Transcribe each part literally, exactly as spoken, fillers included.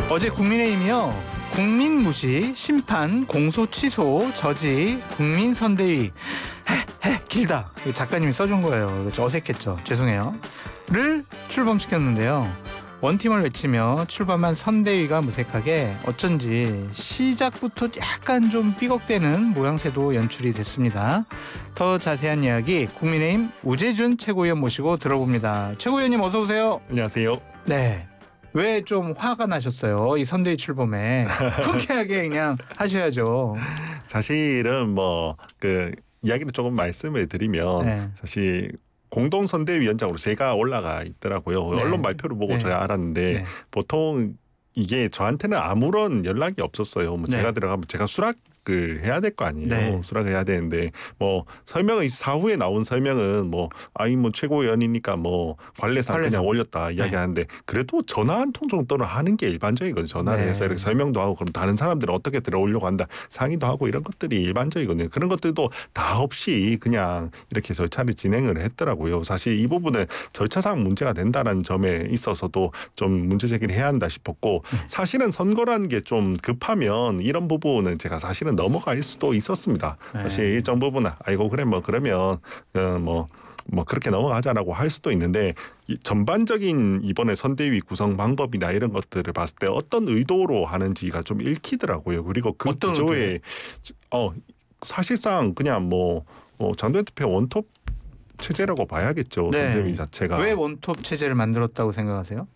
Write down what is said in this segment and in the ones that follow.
어제 국민의힘이요. 국민 무시, 심판, 공소 취소, 저지, 국민 선대위. 해, 해, 길다. 작가님이 써준 거예요. 어색했죠. 죄송해요. 를 출범시켰는데요. 원팀을 외치며 출범한 선대위가 무색하게 어쩐지 시작부터 약간 좀 삐걱대는 모양새도 연출이 됐습니다. 더 자세한 이야기 국민의힘 우재준 최고위원 모시고 들어봅니다. 최고위원님 어서 오세요. 안녕하세요. 네. 왜 좀 화가 나셨어요? 이 선대위 출범에. 흔쾌하게 그냥 하셔야죠. 사실은 뭐 그 이야기를 조금 말씀을 드리면 네. 사실 공동선대위원장으로 제가 올라가 있더라고요. 네. 언론 발표를 보고 네. 제가 알았는데 네. 보통 이게 저한테는 아무런 연락이 없었어요. 뭐 네. 제가 들어가면 제가 수락을 해야 될 거 아니에요. 네. 수락을 해야 되는데 뭐 설명은 사후에 나온 설명은 뭐 아이 뭐 최고위원이니까 뭐 관례상 관례상. 그냥 올렸다 이야기하는데 네. 그래도 전화 한 통 정도는 하는 게 일반적이거든요. 전화를 네. 해서 이렇게 설명도 하고 그럼 다른 사람들은 어떻게 들어오려고 한다 상의도 하고 이런 것들이 일반적이거든요. 그런 것들도 다 없이 그냥 이렇게 절차를 진행을 했더라고요. 사실 이 부분은 절차상 문제가 된다는 점에 있어서도 좀 문제 제기를 해야 한다 싶었고 사실은 선거라는 게 좀 급하면 이런 부분은 제가 사실은 넘어갈 수도 있었습니다. 네. 사실 일정 부분은 아이고 그래 뭐 그러면 어 뭐 뭐 그렇게 넘어가자라고 할 수도 있는데 이 전반적인 이번에 선대위 구성 방법이나 이런 것들을 봤을 때 어떤 의도로 하는지가 좀 읽히더라고요. 그리고 그 기조에 어 사실상 그냥 뭐 어, 장도연 대표 원톱 체제라고 봐야겠죠. 네. 선대위 자체가. 왜 원톱 체제를 만들었다고 생각하세요?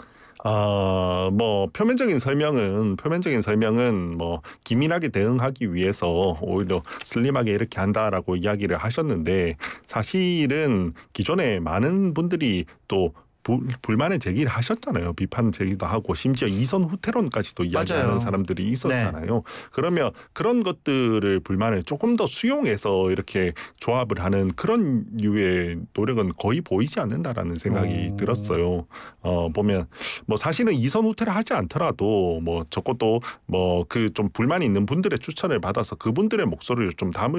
어, 뭐 표면적인 설명은 표면적인 설명은 뭐 기민하게 대응하기 위해서 오히려 슬림하게 이렇게 한다라고 이야기를 하셨는데 사실은 기존에 많은 분들이 또 불, 불만의 제기를 하셨잖아요. 비판 제기도 하고 심지어 이선 후퇴론까지도 이야기하는 맞아요. 사람들이 있었잖아요. 네. 그러면 그런 것들을 불만을 조금 더 수용해서 이렇게 조합을 하는 그런 류의 노력은 거의 보이지 않는다라는 생각이 오. 들었어요. 어, 보면 뭐 사실은 이선 후퇴를 하지 않더라도 뭐 적어도 뭐 그 좀 불만이 있는 분들의 추천을 받아서 그분들의 목소리를 좀 담을